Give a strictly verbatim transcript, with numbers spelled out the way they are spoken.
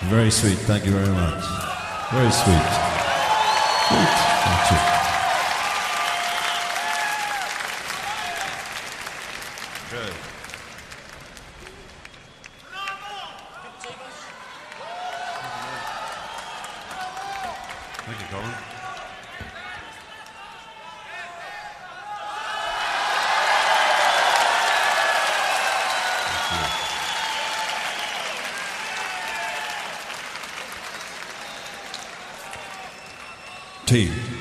Very sweet. Thank you very much. Very sweet. Sweet. Thank you. Good. Thank you, Colin. T.